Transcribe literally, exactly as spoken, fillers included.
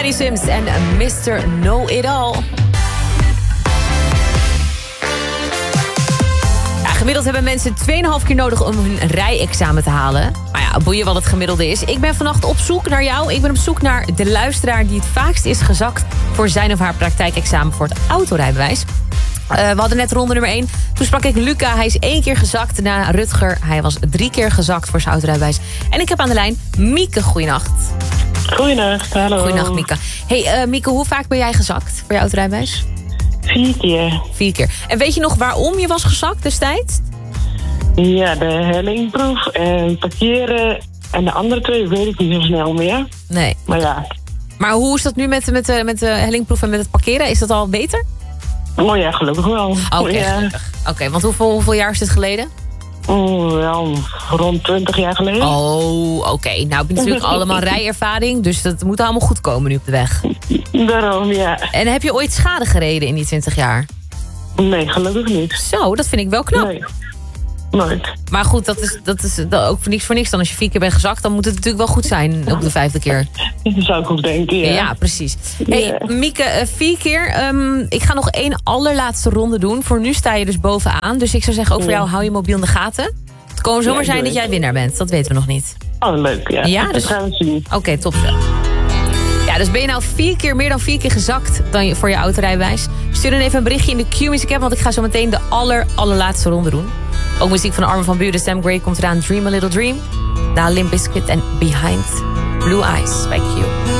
Shady Sims en mister Know It All. Ja, gemiddeld hebben mensen twee komma vijf keer nodig om hun rijexamen te halen. Maar ja, boeien wat het gemiddelde is. Ik ben vannacht op zoek naar jou. Ik ben op zoek naar de luisteraar die het vaakst is gezakt voor zijn of haar praktijkexamen voor het autorijbewijs. Uh, we hadden net ronde nummer één. Toen sprak ik Luca. Hij is één keer gezakt na Rutger. Hij was drie keer gezakt voor zijn autorijbewijs. En ik heb aan de lijn Mieke. Goeienacht. Goeienacht, hallo. Goeienacht, Mieke. Hey, uh, Mieke, hoe vaak ben jij gezakt voor je autorijbewijs? Vier keer. Vier keer. En weet je nog waarom je was gezakt destijds? Ja, de hellingproef en parkeren. En de andere twee weet ik niet zo snel meer. Nee. Maar ja. Maar hoe is dat nu met, met, de, met de hellingproef en met het parkeren? Is dat al beter? Oh ja, gelukkig wel. Oké, okay, ja. gelukkig. Oké, okay, want hoeveel, hoeveel jaar is dit geleden? Oh, wel rond twintig jaar geleden. Oh, oké. Okay. Nou heb je natuurlijk allemaal rijervaring, dus dat moet allemaal goed komen nu op de weg. Daarom, ja. En heb je ooit schade gereden in die twintig jaar? Nee, gelukkig niet. Zo, dat vind ik wel knap. Nee, nooit. Maar goed, dat is, dat is dat ook voor niks voor niks. Dan als je vier keer bent gezakt, dan moet het natuurlijk wel goed zijn op de vijfde keer. Dat zou ik ook denken, ja. Ja, precies. Hey, ja. Mieke, vier keer. Um, ik ga nog één allerlaatste ronde doen. Voor nu sta je dus bovenaan. Dus ik zou zeggen, ook voor jou, hou je mobiel in de gaten. Het kan zomaar ja, zijn dat jij winnaar bent. Dat weten we nog niet. Oh, leuk, ja. Ja, dus... dus... dat gaan we zien. Oké, okay, top zo. Ja, dus ben je nou vier keer, meer dan vier keer gezakt dan je, voor je autorijbewijs? Stuur dan even een berichtje in de Q-Music app, want ik ga zo meteen de aller, allerlaatste ronde doen. Ook muziek van Armin van Buuren, Sam Gray komt eraan. Dream a Little Dream. Na Limp Bizkit en Behind Blue Eyes bij Q.